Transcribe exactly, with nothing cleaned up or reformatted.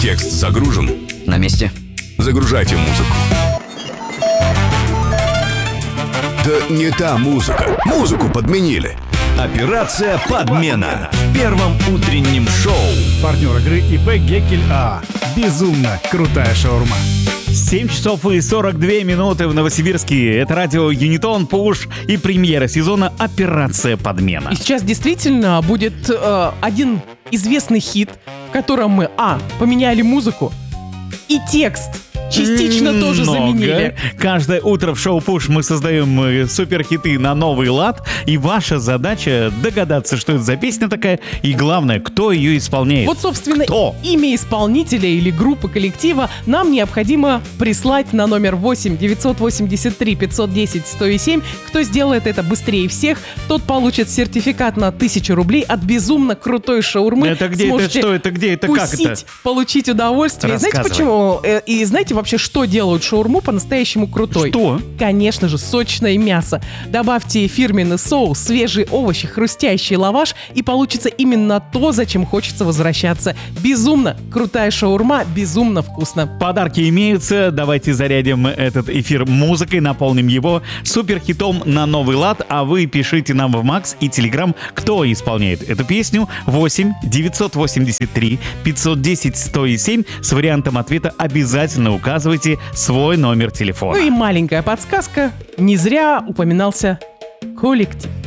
Текст загружен. На месте. Загружайте музыку. Да не та музыка. Музыку подменили. Операция «Подмена» в первом утреннем шоу. Партнер игры ИП Геккель АА. Безумно крутая шаурма. семь часов и сорок две минуты в Новосибирске. Это радио Юнитон, Пуш и премьера сезона «Операция Подмена». И сейчас действительно будет э, один известный хит, в котором мы, а, поменяли музыку и текст. Частично Много. тоже заменили. Каждое утро в шоу «Пуш» мы создаем э, суперхиты на новый лад. И ваша задача догадаться, что это за песня такая. И главное, кто ее исполняет. Вот, собственно, Кто? имя исполнителя или группы коллектива нам необходимо прислать на номер восемь девятьсот восемьдесят три пятьсот десять сто семь. Кто сделает это быстрее всех, тот получит сертификат на тысячу рублей от безумно крутой шаурмы. Это где, это Сможете что, это где, это как вкусить, это? получить удовольствие. Знаете Рассказывай. почему? Э, И знаете вообще, что делают шаурму по-настоящему крутой? Что? Конечно же, сочное мясо. Добавьте фирменный соус, свежие овощи, хрустящий лаваш, и получится именно то, зачем хочется возвращаться. Безумно крутая шаурма, безумно вкусно. Подарки имеются. Давайте зарядим этот эфир музыкой, наполним его суперхитом на новый лад. А вы пишите нам в Макс и Телеграм, кто исполняет эту песню. восемь девятьсот восемьдесят три пятьсот десять сто семь. С вариантом ответа обязательно указывайте свой номер телефона. Ну и маленькая подсказка. Не зря упоминался коллектив.